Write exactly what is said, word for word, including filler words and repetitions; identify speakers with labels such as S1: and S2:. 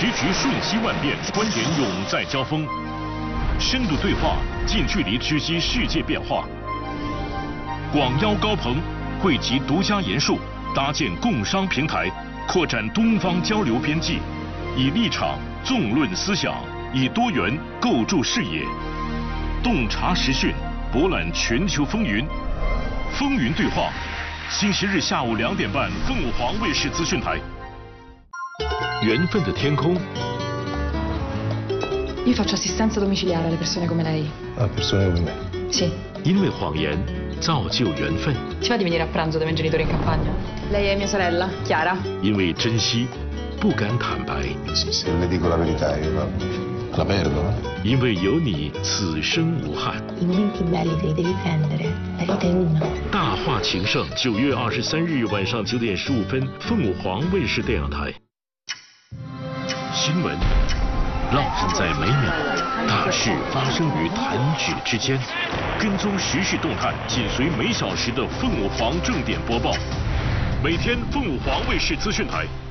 S1: 时局瞬息万变，观点永在交锋，深度对话，近距离直击世界变化。广邀高朋，汇集独家研述，搭建共商平台，扩展东方交流边际，以立场纵论思想，以多元构筑视野，洞察时讯，博览全球风云。风云对话，星期日下午两点半，凤凰卫视资讯台。缘分的天空。
S2: Io faccio assistenza domiciliare alle persone come lei.
S3: A persone come me?
S2: Sì.
S1: 因为谎言造就缘分。
S2: Ci va di venire a pranzo dai miei genitori in campagna? Lei è mia sorella, Chiara.
S1: 因为珍惜，不敢坦白。
S3: Se, se le dico la verità io la, la perdo, no?
S1: 因为有你，此生无憾。
S4: I momenti belli te li devi prendere. La vita è una.
S1: 大话情圣，九月二十三日晚上九点十五分，凤凰卫视电影台。新闻。 浪漫在每秒，大事发生于弹指之间。跟踪时事动态，紧随每小时的凤凰正点播报。每天凤凰卫视资讯台